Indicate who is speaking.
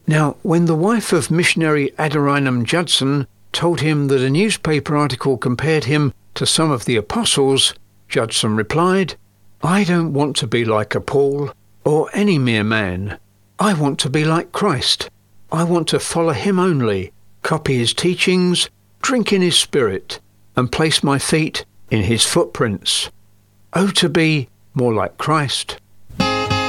Speaker 1: Now, when the wife of missionary Adoniram Judson told him that a newspaper article compared him to some of the apostles, Judson replied, "I don't want to be like a Paul or any mere man. I want to be like Christ. I want to follow him only, copy his teachings, drink in his spirit, and place my feet in his footprints. Oh, to be more like Christ."